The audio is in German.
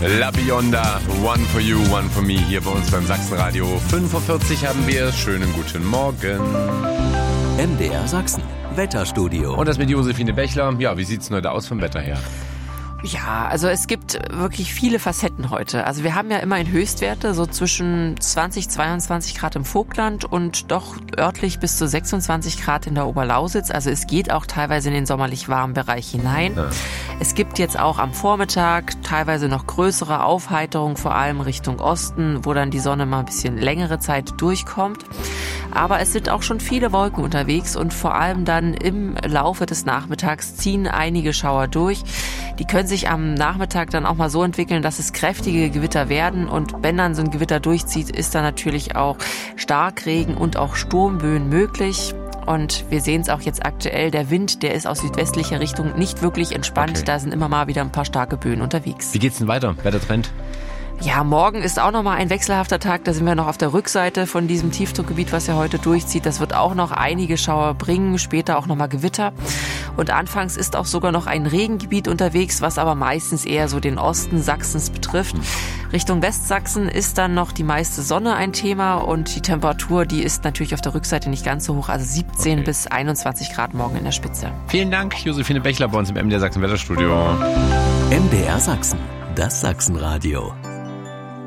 La Bionda, One for You, One for Me, hier bei uns beim Sachsenradio. 5:40 Uhr haben wir. Schönen guten Morgen. MDR Sachsen, Wetterstudio. Und das mit Josephine Bechler. Ja, wie sieht's denn heute aus vom Wetter her? Ja, also es gibt wirklich viele Facetten heute. Also wir haben ja immerhin Höchstwerte, so zwischen 20, 22 Grad im Vogtland und doch örtlich bis zu 26 Grad in der Oberlausitz. Also es geht auch teilweise in den sommerlich warmen Bereich hinein. Ja. Es gibt jetzt auch am Vormittag teilweise noch größere Aufheiterung, vor allem Richtung Osten, wo dann die Sonne mal ein bisschen längere Zeit durchkommt. Aber es sind auch schon viele Wolken unterwegs und vor allem dann im Laufe des Nachmittags ziehen einige Schauer durch. Die können sich am Nachmittag dann auch mal so entwickeln, dass es kräftige Gewitter werden. Und wenn dann so ein Gewitter durchzieht, ist dann natürlich auch Starkregen und auch Sturmböen möglich. Und wir sehen es auch jetzt aktuell, der Wind, der ist aus südwestlicher Richtung nicht wirklich entspannt. Okay. Da sind immer mal wieder ein paar starke Böen unterwegs. Wie geht's denn weiter? Wettertrend? Ja, morgen ist auch nochmal ein wechselhafter Tag. Da sind wir noch auf der Rückseite von diesem Tiefdruckgebiet, was ja heute durchzieht. Das wird auch noch einige Schauer bringen, später auch nochmal Gewitter. Und anfangs ist auch sogar noch ein Regengebiet unterwegs, was aber meistens eher so den Osten Sachsens betrifft. Richtung Westsachsen ist dann noch die meiste Sonne ein Thema und die Temperatur, die ist natürlich auf der Rückseite nicht ganz so hoch, also 17 bis 21 Grad morgen in der Spitze. Vielen Dank, Josephine Bechler bei uns im MDR Sachsen Wetterstudio. MDR Sachsen, das Sachsenradio.